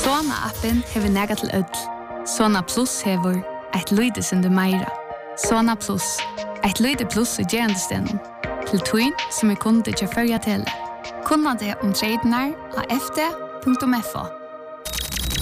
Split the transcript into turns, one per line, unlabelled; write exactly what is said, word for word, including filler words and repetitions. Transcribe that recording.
Sona-appen hever nega til ødel. Sona Plus hever eit lyde sinde meira. Sona Plus, eit lyde plus i gerandestenen. Til tuin som er kunde til førja tele. Kunna det om tradenar av f d punktum f o.